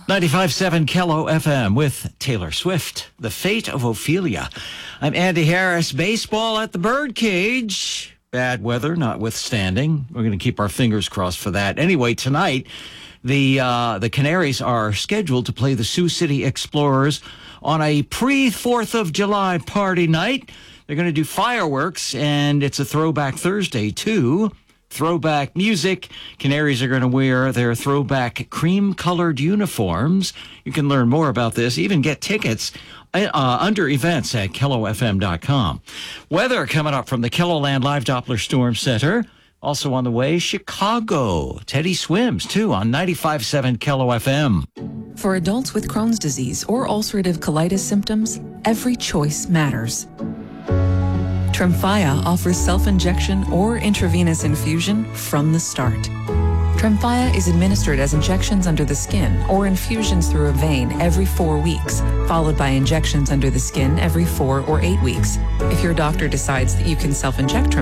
95.7 Kello FM with Taylor Swift, The Fate of Ophelia. I'm Andy Harris. Baseball at the Birdcage. Bad weather notwithstanding. We're going to keep our fingers crossed for that. Anyway, tonight, the Canaries are scheduled to play the Sioux City Explorers on a pre-4th of July party night. They're going to do fireworks, and it's a throwback Thursday, too. Throwback music. Canaries are going to wear their throwback cream-colored uniforms. You can learn more about this, even get tickets under events at KelloFM.com. Weather coming up from the KELOLAND Live Doppler Storm Center. Also on the way, Chicago. Teddy swims, too, on 95.7 KELO-FM. For adults with Crohn's disease or ulcerative colitis symptoms, every choice matters. Tremfya offers self-injection or intravenous infusion from the start. Tremfya is administered as injections under the skin or infusions through a vein every 4 weeks, followed by injections under the skin every 4 or 8 weeks. If your doctor decides that you can self-inject